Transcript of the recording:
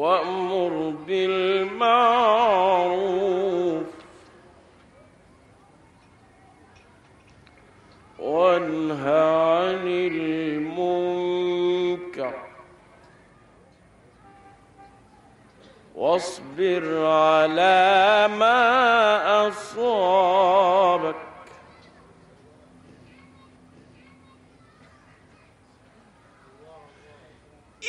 وأمر بالمعروف وانه عن المنكر واصبر على ما أصابك